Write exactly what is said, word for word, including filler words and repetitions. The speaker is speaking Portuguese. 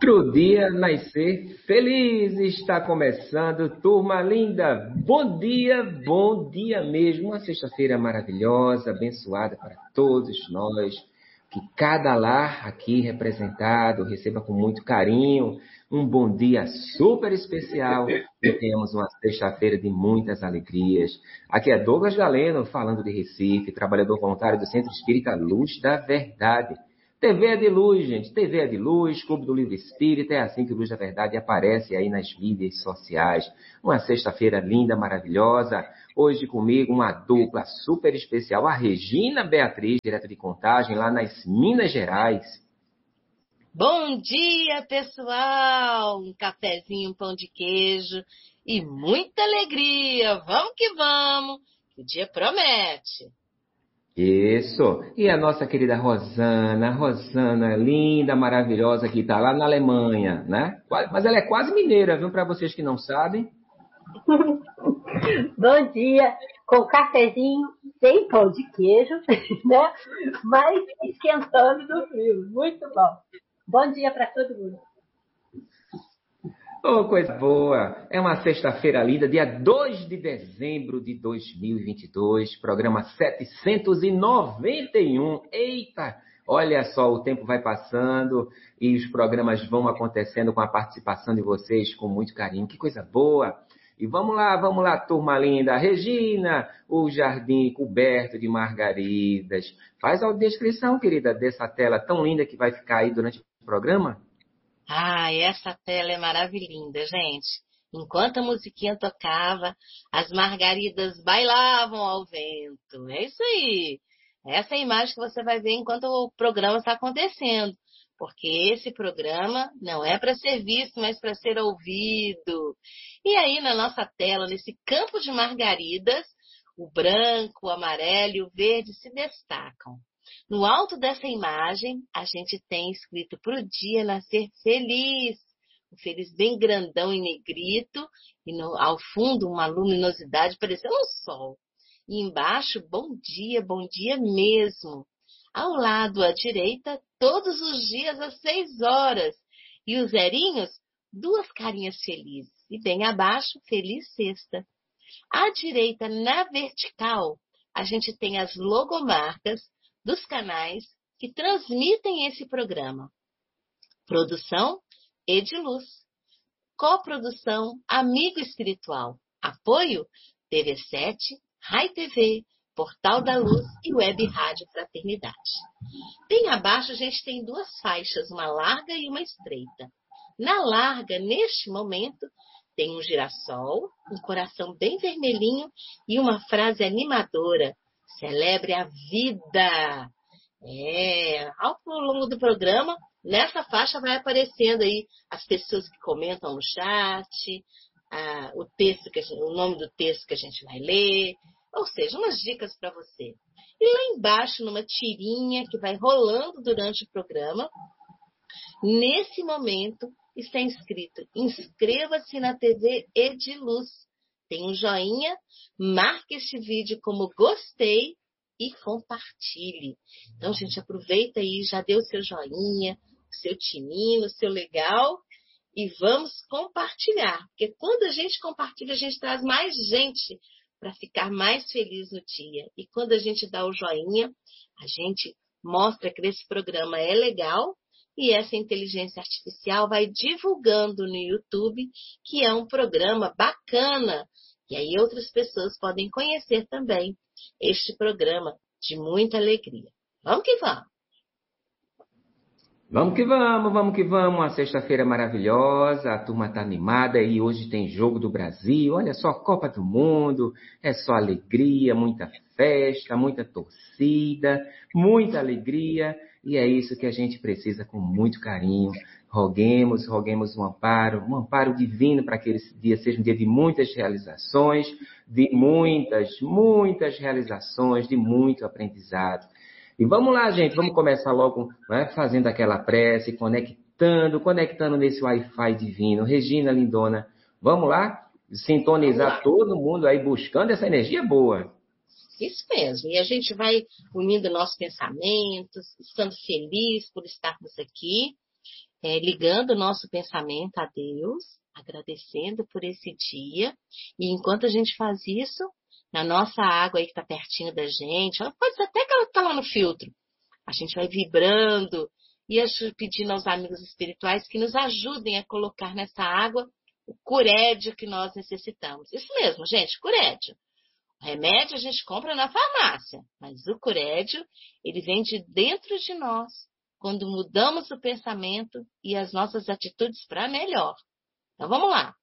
Outro dia nascer feliz, está começando, turma linda, bom dia, bom dia mesmo, uma sexta-feira maravilhosa, abençoada para todos nós, que cada lar aqui representado receba com muito carinho, um bom dia super especial e tenhamos uma sexta-feira de muitas alegrias. Aqui é Douglas Galeno, falando de Recife, trabalhador voluntário do Centro Espírita Luz da Verdade. T V é de luz, gente. T V é de luz, Clube do Livro Espírita, é assim que Luz da Verdade aparece aí nas mídias sociais. Uma sexta-feira linda, maravilhosa. Hoje comigo uma dupla super especial, a Regina Beatriz, direto de Contagem, lá nas Minas Gerais. Bom dia, pessoal! Um cafezinho, um pão de queijo e muita alegria. Vamos que vamos, que o dia promete. Isso. E a nossa querida Rosana, Rosana, linda, maravilhosa, que está lá na Alemanha, né? Mas ela é quase mineira, viu? Para vocês que não sabem. Bom dia, com cafezinho, sem pão de queijo, né? Mas esquentando no frio. Muito bom. Bom dia para todo mundo. Oh, coisa boa! É uma sexta-feira linda, dia dois de dezembro de dois mil e vinte e dois, programa setecentos e noventa e um. Eita! Olha só, o tempo vai passando e os programas vão acontecendo com a participação de vocês com muito carinho. Que coisa boa! E vamos lá, vamos lá, turma linda. Regina, o jardim coberto de margaridas. Faz a descrição, querida, dessa tela tão linda que vai ficar aí durante o programa. Ah, essa tela é maravilhosa, gente. Enquanto a musiquinha tocava, as margaridas bailavam ao vento. É isso aí. Essa é a imagem que você vai ver enquanto o programa está acontecendo. Porque esse programa não é para ser visto, mas para ser ouvido. E aí, na nossa tela, nesse campo de margaridas, o branco, o amarelo e o verde se destacam. No alto dessa imagem, a gente tem escrito para o dia nascer feliz. Um feliz bem grandão em negrito. E no, ao fundo, uma luminosidade parecendo um sol. E embaixo, bom dia, bom dia mesmo. Ao lado, à direita, todos os dias às seis horas. E os zerinhos, duas carinhas felizes. E bem abaixo, feliz sexta. À direita, na vertical, a gente tem as logomarcas dos canais que transmitem esse programa. Produção Ediluz. Coprodução Amigo Espiritual. Apoio T V sete, Rai T V, Portal da Luz e Web Rádio Fraternidade. Bem abaixo a gente tem duas faixas, uma larga e uma estreita. Na larga, neste momento, tem um girassol, um coração bem vermelhinho e uma frase animadora. Celebre a vida. É, ao longo do programa, nessa faixa vai aparecendo aí as pessoas que comentam no chat, a, o, texto que a gente, o nome do texto que a gente vai ler, ou seja, umas dicas para você. E lá embaixo, numa tirinha que vai rolando durante o programa, nesse momento está escrito: inscreva-se na T V Ediluz. Tem um joinha, marque este vídeo como gostei e compartilhe. Então, gente, aproveita aí, já deu o seu joinha, o seu tininho, o seu legal e vamos compartilhar. Porque quando a gente compartilha, a gente traz mais gente para ficar mais feliz no dia. E quando a gente dá o joinha, a gente mostra que esse programa é legal e essa inteligência artificial vai divulgando no YouTube que é um programa bacana. E aí outras pessoas podem conhecer também este programa de muita alegria. Vamos que vamos! Vamos que vamos, vamos que vamos. Uma sexta-feira maravilhosa, a turma está animada e hoje tem Jogo do Brasil. Olha só, Copa do Mundo, é só alegria, muita festa, muita torcida, muita alegria. E é isso que a gente precisa com muito carinho. Roguemos, roguemos um amparo, um amparo divino para que esse dia seja um dia de muitas realizações, de muitas, muitas realizações, de muito aprendizado. E vamos lá, gente, vamos começar logo, né, fazendo aquela prece, conectando, conectando nesse Wi-Fi divino. Regina Lindona, vamos lá? Sintonizar vamos lá. Todo mundo aí buscando essa energia boa. Isso mesmo. E a gente vai unindo nossos pensamentos, estando feliz por estarmos aqui é, ligando o nosso pensamento a Deus, agradecendo por esse dia. E enquanto a gente faz isso, na nossa água aí que está pertinho da gente, ela pode ser até que ela está lá no filtro, a gente vai vibrando e pedindo aos amigos espirituais que nos ajudem a colocar nessa água o curédio que nós necessitamos. Isso mesmo, gente, curédio. O remédio a gente compra na farmácia, mas o curédio, ele vem de dentro de nós, quando mudamos o pensamento e as nossas atitudes para melhor. Então vamos lá.